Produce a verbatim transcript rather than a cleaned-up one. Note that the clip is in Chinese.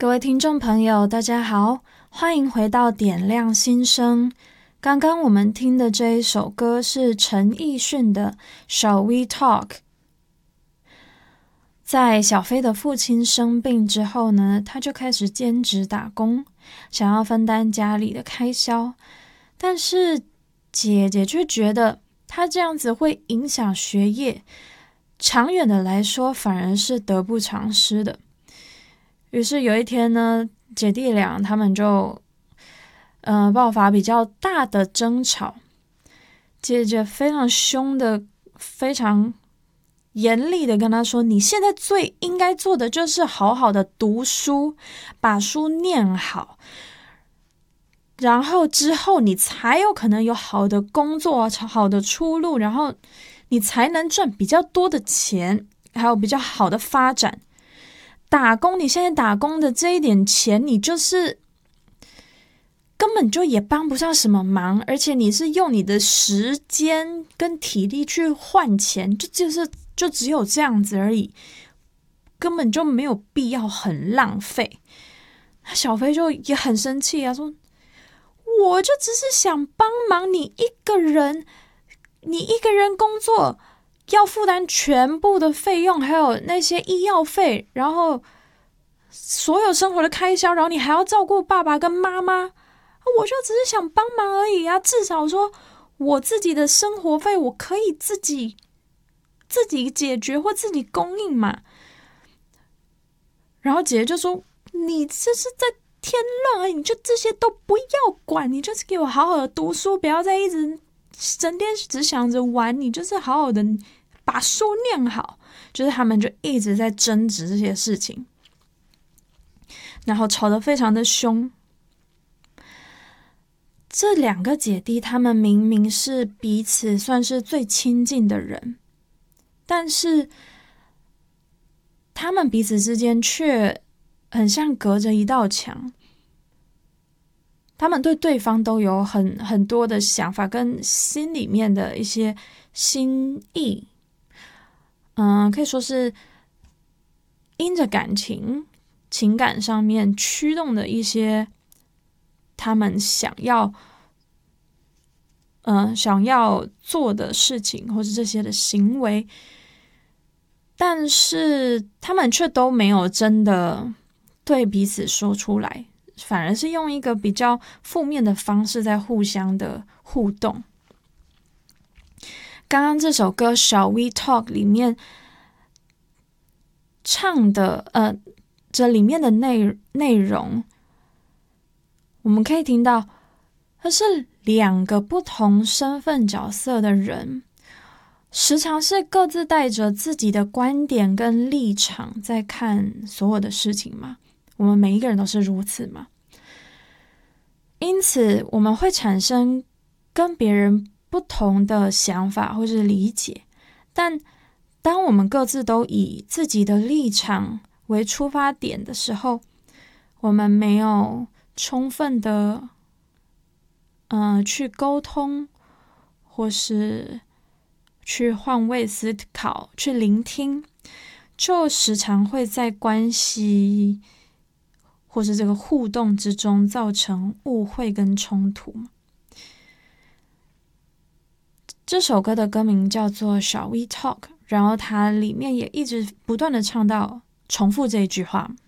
各位听众朋友大家好，欢迎回到点亮心声。刚刚我们听的这一首歌是陈奕迅的 Shall We Talk。 在小飞的父亲生病之后呢，他就开始兼职打工，想要分担家里的开销，但是姐姐却觉得他这样子会影响学业，长远的来说反而是得不偿失的。于是有一天呢，姐弟俩他们就呃爆发比较大的争吵，姐姐非常凶的非常严厉的跟他说，你现在最应该做的就是好好的读书，把书念好，然后之后你才有可能有好的工作，好的出路，然后你才能赚比较多的钱，还有比较好的发展。打工，你现在打工的这一点钱，你就是根本就也帮不上什么忙，而且你是用你的时间跟体力去换钱，就就是就只有这样子而已，根本就没有必要很浪费。小飞就也很生气啊，说我就只是想帮忙你一个人，你一个人工作要负担全部的费用，还有那些医药费，然后所有生活的开销，然后你还要照顾爸爸跟妈妈，我就只是想帮忙而已啊！至少说我自己的生活费我可以自己自己解决或自己供应嘛。然后姐姐就说，你这是在添乱而已，你就这些都不要管，你就是给我好好的读书，不要再一直整天只想着玩，你就是好好的把书念好。就是他们就一直在争执这些事情，然后吵得非常的凶。这两个姐弟他们明明是彼此算是最亲近的人，但是他们彼此之间却很像隔着一道墙，他们对对方都有很很多的想法跟心里面的一些心意，嗯，可以说是因着感情情感上面驱动的一些他们想要嗯、呃、想要做的事情，或是这些的行为，但是他们却都没有真的对彼此说出来，反而是用一个比较负面的方式在互相的互动。刚刚这首歌 Shall We Talk 里面唱的呃，这里面的内内容，我们可以听到它是两个不同身份角色的人，时常是各自带着自己的观点跟立场在看所有的事情嘛，我们每一个人都是如此嘛。因此我们会产生跟别人不同的想法或是理解，但当我们各自都以自己的立场为出发点的时候，我们没有充分的呃去沟通，或是去换位思考，去聆听，就时常会在关系或是这个互动之中造成误会跟冲突。这首歌的歌名叫做 Shall We Talk， 然后它里面也一直不断的唱到重复这一句话，